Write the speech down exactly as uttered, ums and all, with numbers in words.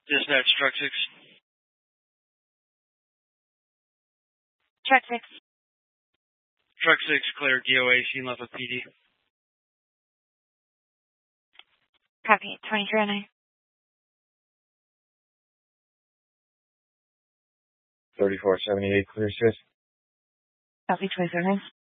Dispatch, truck six. Truck six. Truck six, clear D O A, scene left with P D. Copy, twenty-three oh nine. thirty-four seventy-eight, clear assist. Copy, twenty-three oh nine.